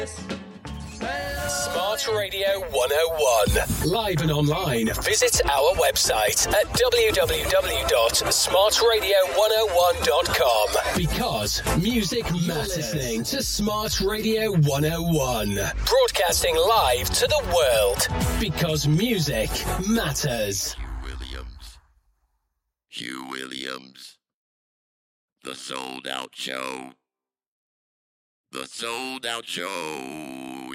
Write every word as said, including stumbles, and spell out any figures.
Smart Radio one oh one. Live and online. Visit our website at w w w dot smart radio one oh one dot com. Because music matters. Listening to Smart Radio one oh one. Broadcasting live to the world. Because music matters. Hugh Williams. Hugh Williams. The Sold Out Show. The Sold Out Show.